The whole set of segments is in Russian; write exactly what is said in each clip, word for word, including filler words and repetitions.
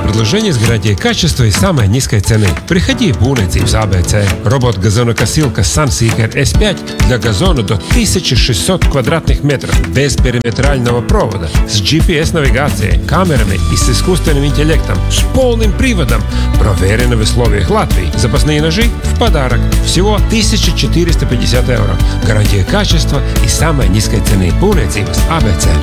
Предложение с гарантией качества и самой низкой цены. Приходи в Булнецības а бэ цэ. Робот-газонокосилка Sunseeker эс пять для газона до тысяча шестьсот квадратных метров. Без периметрального провода. С джи пи эс-навигацией, камерами и с искусственным интеллектом. С полным приводом. Проверено в условиях Латвии. Запасные ножи в подарок. Всего тысяча четыреста пятьдесят евро. Гарантия качества и самой низкой цены. Булнецības а бэ цэ.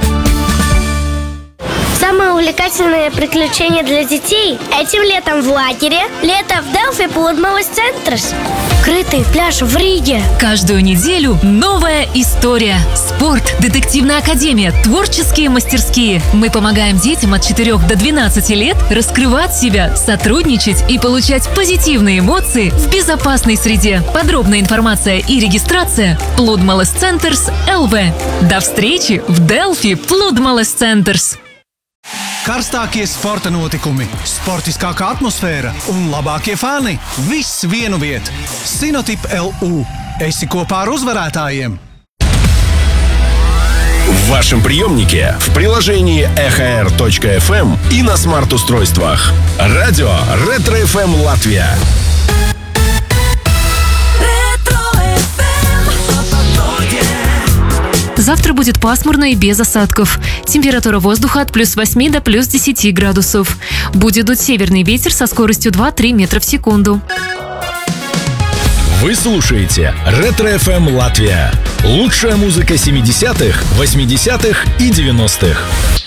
Самое увлекательное приключение для детей этим летом в лагере. Лето в Delphi Pludmales Centers. Крытый пляж в Риге. Каждую неделю новая история. Спорт, детективная академия, творческие мастерские. Мы помогаем детям от четырёх до двенадцати лет раскрывать себя, сотрудничать и получать позитивные эмоции в безопасной среде. Подробная информация и регистрация Pludmales Centers эл ви. До встречи в Delphi Pludmales Centers. Karstākie sporta notikumi, sportiskākā atmosfēra un labākie fani – viss vienu vietu. Sinotip эл ю. Esi kopā ar uzvarētājiem! В вашем приемнике, в приложении эх эр точка эф эм и на смарт-устройствах. Радио Ретро эф эм Латвия. Завтра будет пасмурно и без осадков. Температура воздуха от плюс восьми до плюс десяти градусов. Будет дуть северный ветер со скоростью два-три метра в секунду. Вы слушаете Ретро эф эм Латвия. Лучшая музыка семидесятых, восьмидесятых и девяностых.